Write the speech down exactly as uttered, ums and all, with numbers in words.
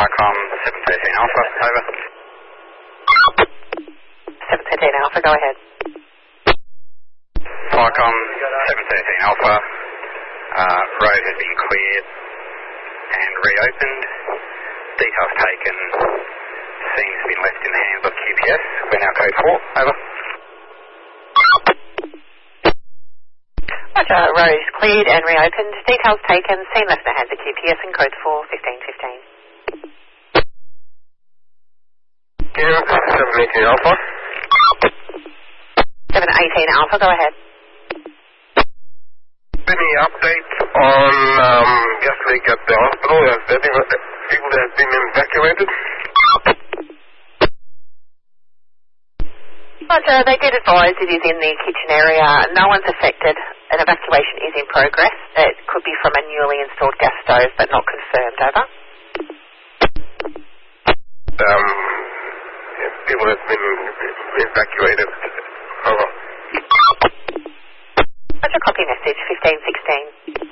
Parcom seven thirteen Alpha, over. seven thirteen Alpha, go ahead. Parcom seven thirteen Alpha, uh, road has been cleared and reopened. Details taken seems to be left in the hands of Q P S. We're now code four, over. Roger, road is cleared and reopened. Details taken, scene left in the hands of Q P S and code four, fifteen fifteen. seven eighteen Alpha. seven eighteen Alpha, go ahead. Any update on um, Gaslick at the hospital? Has there been people that have been evacuated? Roger, they did advise it is in the kitchen area. No one's affected. An evacuation is in progress. It could be from a newly installed gas stove, but not confirmed, over. Um, people have been evacuated. Over. Roger, copy message, fifteen sixteen.